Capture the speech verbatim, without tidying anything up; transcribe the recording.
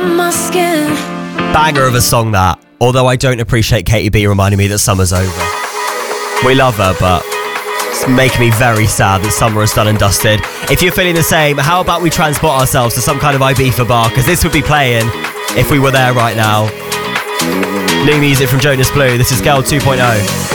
my skin. Banger of a song that, although I don't appreciate Katie B reminding me that summer's over. We love her, but it's making me very sad that summer is done and dusted. If you're feeling the same, how about we transport ourselves to some kind of Ibiza bar, because this would be playing if we were there right now. New music from Jonas Blue. This is Girl two point oh.